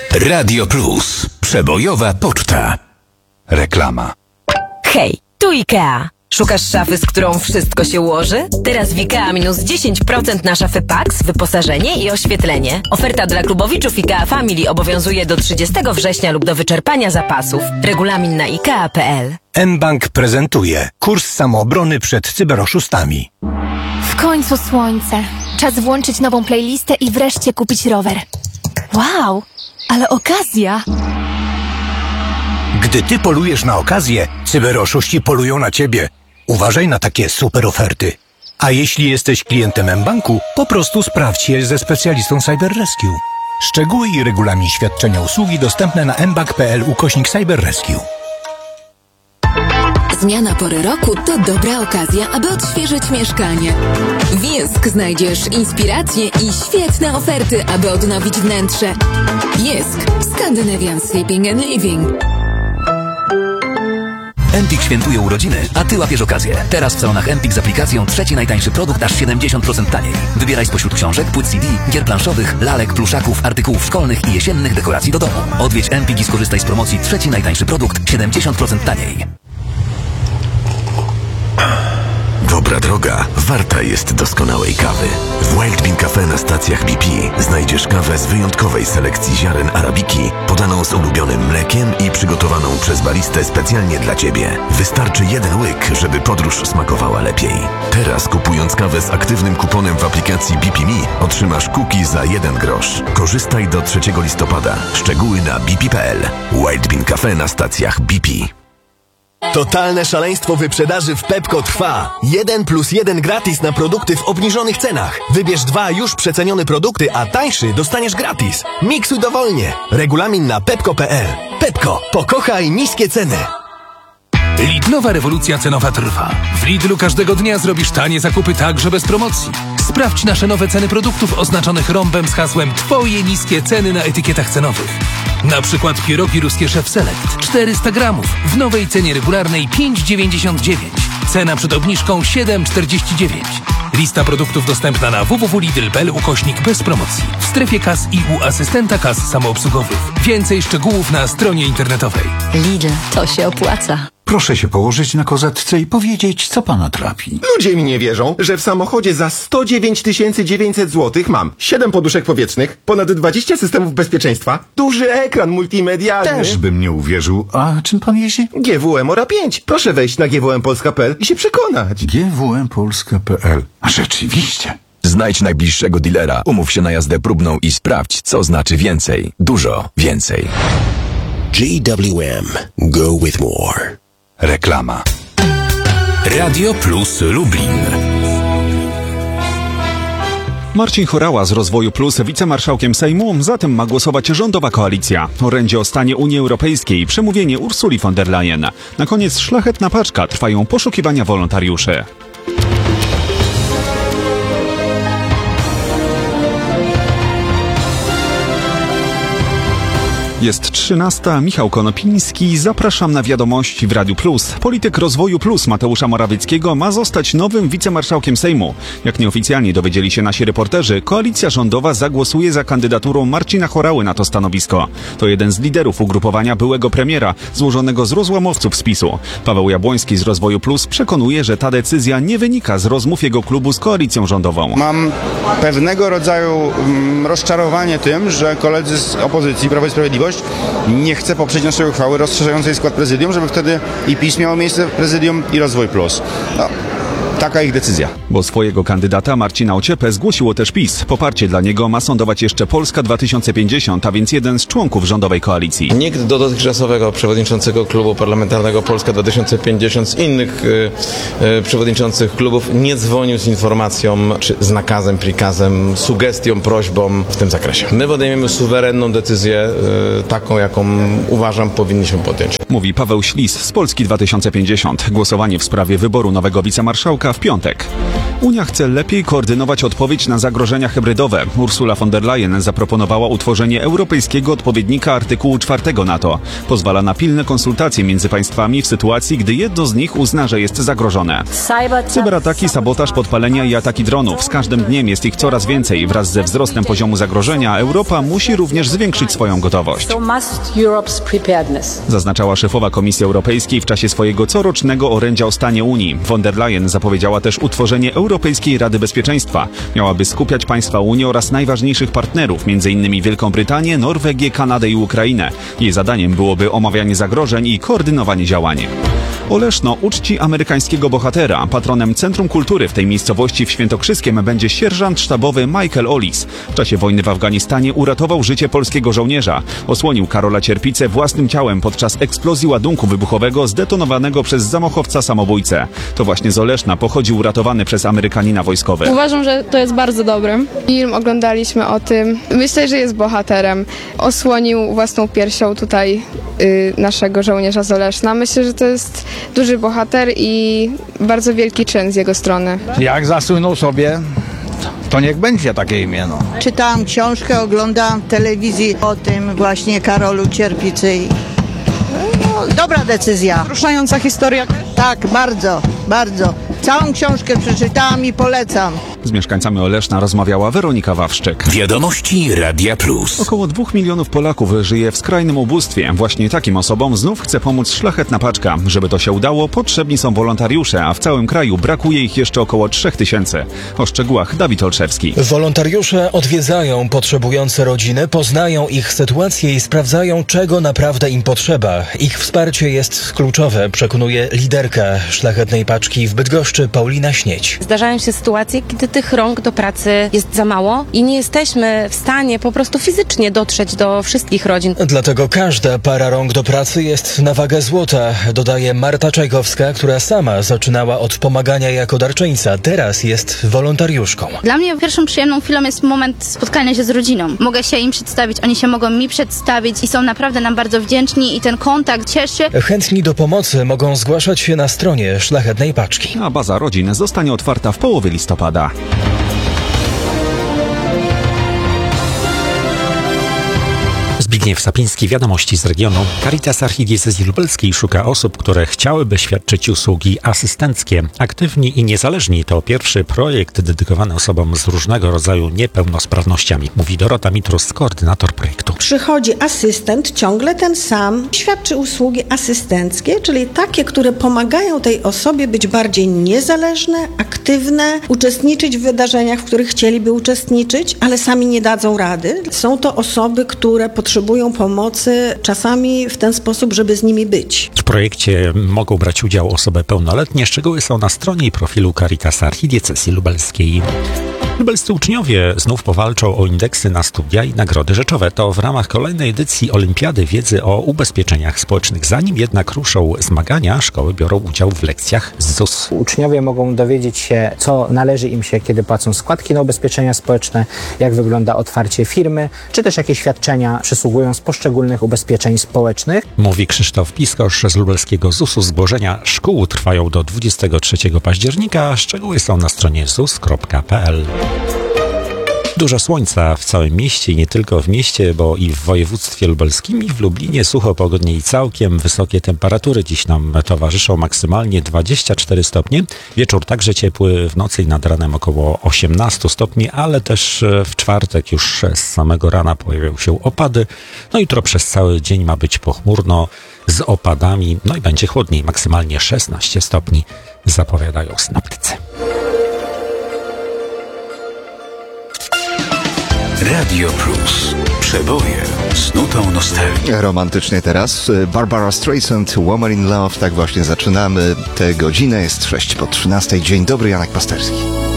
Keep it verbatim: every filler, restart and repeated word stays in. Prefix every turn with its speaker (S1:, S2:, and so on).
S1: Radio Plus. Przebojowa poczta. Reklama.
S2: Hej, tu IKEA. Szukasz szafy, z którą wszystko się ułoży? Teraz w IKEA minus dziesięć procent na szafy Pax, wyposażenie i oświetlenie. Oferta dla klubowiczów IKEA Family obowiązuje do trzydziestego września lub do wyczerpania zapasów. Regulamin na ikea kropka p l.
S3: mBank prezentuje kurs samoobrony przed cyberoszustami.
S4: W końcu słońce. Czas włączyć nową playlistę i wreszcie kupić rower. Wow, ale okazja!
S3: Gdy ty polujesz na okazję, cyberoszuści polują na ciebie. Uważaj na takie super oferty. A jeśli jesteś klientem mBanku, po prostu sprawdź je ze specjalistą CyberRescue. Szczegóły i regulamin świadczenia usługi dostępne na mbank kropka p l ukośnik CyberRescue.
S5: Zmiana pory roku to dobra okazja, aby odświeżyć mieszkanie. W Jysk znajdziesz inspiracje i świetne oferty, aby odnowić wnętrze. Jysk. Scandinavian Sleeping and Living.
S6: Empik świętuje urodziny, a ty łapiesz okazję. Teraz w salonach Empik z aplikacją trzeci najtańszy produkt aż siedemdziesiąt procent taniej. Wybieraj spośród książek, płyt C D, gier planszowych, lalek, pluszaków, artykułów szkolnych i jesiennych dekoracji do domu. Odwiedź Empik i skorzystaj z promocji trzeci najtańszy produkt siedemdziesiąt procent taniej.
S7: Dobra droga warta jest doskonałej kawy. W Wild Bean Cafe na stacjach B P znajdziesz kawę z wyjątkowej selekcji ziaren arabiki, podaną z ulubionym mlekiem i przygotowaną przez baristę specjalnie dla Ciebie. Wystarczy jeden łyk, żeby podróż smakowała lepiej. Teraz kupując kawę z aktywnym kuponem w aplikacji B P Me otrzymasz cookie za jeden grosz. Korzystaj do trzeciego listopada. Szczegóły na b p kropka p l. Wild Bean Cafe na stacjach B P.
S8: Totalne szaleństwo wyprzedaży w Pepco trwa. Jeden plus jeden gratis na produkty w obniżonych cenach. Wybierz dwa już przecenione produkty, a tańszy dostaniesz gratis. Miksuj dowolnie. Regulamin na pepco kropka p l. Pepco. Pokochaj niskie ceny.
S9: Lidlowa rewolucja cenowa trwa. W Lidlu każdego dnia zrobisz tanie zakupy także bez promocji. Sprawdź nasze nowe ceny produktów oznaczonych rąbem z hasłem Twoje niskie ceny na etykietach cenowych. Na przykład pierogi ruskie Chef Select czterysta gramów w nowej cenie regularnej pięć dziewięćdziesiąt dziewięć. Cena przed obniżką siedem czterdzieści dziewięć. Lista produktów dostępna na w w w kropka lidl kropka p l ukośnik bez promocji. W strefie kas i u asystenta kas samoobsługowych. Więcej szczegółów na stronie internetowej.
S10: Lidl, to się opłaca.
S11: Proszę się położyć na kozetce i powiedzieć, co pana trapi.
S12: Ludzie mi nie wierzą, że w samochodzie za sto dziewięć tysięcy dziewięćset złotych mam siedem poduszek powietrznych, ponad dwadzieścia systemów bezpieczeństwa, duży ekran multimedialny.
S11: Też bym nie uwierzył. A czym pan jeździ?
S12: G W M Ora pięć. Proszę wejść na g w m polska kropka p l i się przekonać.
S11: g w m polska kropka p l. A rzeczywiście.
S7: Znajdź najbliższego dealera, umów się na jazdę próbną i sprawdź, co znaczy więcej. Dużo więcej.
S1: G W M. Go with more. Reklama. Radio Plus Lublin.
S13: Marcin Horała z Rozwoju Plus wicemarszałkiem Sejmu, zatem ma głosować rządowa koalicja. Orędzie o stanie Unii Europejskiej, przemówienie Ursuli von der Leyen. Na koniec szlachetna paczka, trwają poszukiwania wolontariuszy. Jest trzynasta. Michał Konopiński. Zapraszam na wiadomości w Radiu Plus. Polityk Rozwoju Plus Mateusza Morawieckiego ma zostać nowym wicemarszałkiem Sejmu. Jak nieoficjalnie dowiedzieli się nasi reporterzy, koalicja rządowa zagłosuje za kandydaturą Marcina Horały na to stanowisko. To jeden z liderów ugrupowania byłego premiera, złożonego z rozłamowców z PiSu. Paweł Jabłoński z Rozwoju Plus przekonuje, że ta decyzja nie wynika z rozmów jego klubu z koalicją rządową.
S14: Mam pewnego rodzaju mm, rozczarowanie tym, że koledzy z opozycji, Prawo i Sprawiedliwość, nie chce poprzeć naszej uchwały rozszerzającej skład prezydium, żeby wtedy i PiS miało miejsce w prezydium i Rozwój Plus. No, taka ich decyzja.
S13: Bo swojego kandydata Marcina Ociepę zgłosiło też PiS. Poparcie dla niego ma sądować jeszcze Polska dwa tysiące pięćdziesiąt, a więc jeden z członków rządowej koalicji.
S15: Nikt do dotychczasowego przewodniczącego klubu parlamentarnego Polska dwa tysiące pięćdziesiąt z innych y, y, przewodniczących klubów nie dzwonił z informacją, czy z nakazem, prikazem, sugestią, prośbą w tym zakresie. My podejmiemy suwerenną decyzję, y, taką, jaką uważam powinniśmy podjąć.
S13: Mówi Paweł Ślis z Polski dwa tysiące pięćdziesiąt. Głosowanie w sprawie wyboru nowego wicemarszałka Polska w piątek. Unia chce lepiej koordynować odpowiedź na zagrożenia hybrydowe. Ursula von der Leyen zaproponowała utworzenie europejskiego odpowiednika artykułu czwartego NATO. Pozwala na pilne konsultacje między państwami w sytuacji, gdy jedno z nich uzna, że jest zagrożone. Cyberataki, sabotaż, podpalenia i ataki dronów. Z każdym dniem jest ich coraz więcej. Wraz ze wzrostem poziomu zagrożenia Europa musi również zwiększyć swoją gotowość. Zaznaczała szefowa Komisji Europejskiej w czasie swojego corocznego orędzia o stanie Unii. Von der Leyen zapowiedziała też utworzenie Europejskiej Rady Bezpieczeństwa. Miałaby skupiać państwa Unii oraz najważniejszych partnerów, m.in. Wielką Brytanię, Norwegię, Kanadę i Ukrainę. Jej zadaniem byłoby omawianie zagrożeń i koordynowanie działań. Oleszno uczci amerykańskiego bohatera. Patronem Centrum Kultury w tej miejscowości w Świętokrzyskiem będzie sierżant sztabowy Michael Olis. W czasie wojny w Afganistanie uratował życie polskiego żołnierza. Osłonił Karola Cierpicę własnym ciałem podczas eksplozji ładunku wybuchowego zdetonowanego przez zamachowca samobójcę. To właśnie z Oleszna pochodził uratowany przez Amerykanina wojskowy.
S16: Uważam, że to jest bardzo dobre. Film oglądaliśmy o tym. Myślę, że jest bohaterem. Osłonił własną piersią tutaj y, naszego żołnierza z Oleszna. Myślę, że to jest duży bohater i bardzo wielki czyn z jego strony.
S11: Jak zasłynął sobie, to niech będzie takie imię. No.
S17: Czytałam książkę, oglądałam w telewizji o tym właśnie Karolu Cierpicy. No, dobra decyzja.
S16: Wzruszająca historia.
S17: Tak, bardzo, bardzo. Całą książkę przeczytałam i polecam.
S13: Z mieszkańcami Oleszna rozmawiała Weronika Wawrzyk.
S1: Wiadomości Radia Plus.
S13: Około dwóch milionów Polaków żyje w skrajnym ubóstwie. Właśnie takim osobom znów chce pomóc Szlachetna Paczka. Żeby to się udało, potrzebni są wolontariusze, a w całym kraju brakuje ich jeszcze około trzech tysięcy. O szczegółach Dawid Olszewski.
S18: Wolontariusze odwiedzają potrzebujące rodziny, poznają ich sytuację i sprawdzają, czego naprawdę im potrzeba. Ich wsparcie jest kluczowe, przekonuje liderka Szlachetnej Paczki w Bydgoszczy Paulina Śnieć.
S19: Zdarzają się sytuacje, kiedy tych rąk do pracy jest za mało i nie jesteśmy w stanie po prostu fizycznie dotrzeć do wszystkich rodzin.
S18: Dlatego każda para rąk do pracy jest na wagę złota, dodaje Marta Czajkowska, która sama zaczynała od pomagania jako darczyńca. Teraz jest wolontariuszką.
S20: Dla mnie pierwszą przyjemną chwilą jest moment spotkania się z rodziną. Mogę się im przedstawić, oni się mogą mi przedstawić i są naprawdę nam bardzo wdzięczni i ten kontakt cieszy.
S18: Chętni do pomocy mogą zgłaszać się na stronie Szlachetnej Paczki.
S13: A baza rodzin zostanie otwarta w połowie listopada.
S21: Zbigniew Sapiński, wiadomości z regionu. Caritas Archidiecezji Lubelskiej szuka osób, które chciałyby świadczyć usługi asystenckie. Aktywni i niezależni to pierwszy projekt dedykowany osobom z różnego rodzaju niepełnosprawnościami, mówi Dorota Mitrus, koordynator projektu.
S22: Przychodzi asystent, ciągle ten sam, świadczy usługi asystenckie, czyli takie, które pomagają tej osobie być bardziej niezależne, aktywne, uczestniczyć w wydarzeniach, w których chcieliby uczestniczyć, ale sami nie dadzą rady. Są to osoby, które potrzebują pomocy czasami w ten sposób, żeby z nimi być.
S21: W projekcie mogą brać udział osoby pełnoletnie. Szczegóły są na stronie i profilu Caritas Archidiecezji Lubelskiej. Lubelscy uczniowie znów powalczą o indeksy na studia i nagrody rzeczowe. To w ramach kolejnej edycji Olimpiady Wiedzy o Ubezpieczeniach Społecznych. Zanim jednak ruszą zmagania, szkoły biorą udział w lekcjach z Z U S.
S23: Uczniowie mogą dowiedzieć się, co należy im się, kiedy płacą składki na ubezpieczenia społeczne, jak wygląda otwarcie firmy, czy też jakie świadczenia przysługują z poszczególnych ubezpieczeń społecznych.
S21: Mówi Krzysztof Piskosz z lubelskiego Z U S-u. Zgłoszenia szkół trwają do dwudziestego trzeciego października. Szczegóły są na stronie zus kropka p l. Dużo słońca w całym mieście i nie tylko w mieście, bo i w województwie lubelskim i w Lublinie sucho, pogodnie i całkiem wysokie temperatury dziś nam towarzyszą, maksymalnie dwadzieścia cztery stopnie. Wieczór także ciepły, w nocy i nad ranem około osiemnaście stopni, ale też w czwartek już z samego rana pojawią się opady. No jutro przez cały dzień ma być pochmurno z opadami, no i będzie chłodniej, maksymalnie szesnaście stopni, zapowiadają synoptycy.
S1: Radio Plus. Przeboje z nutą nostalgii.
S24: Romantycznie teraz Barbara Streisand, Woman in Love. Tak właśnie zaczynamy tę godzinę. Jest sześć po trzynastej. Dzień dobry, Janek Pasterski.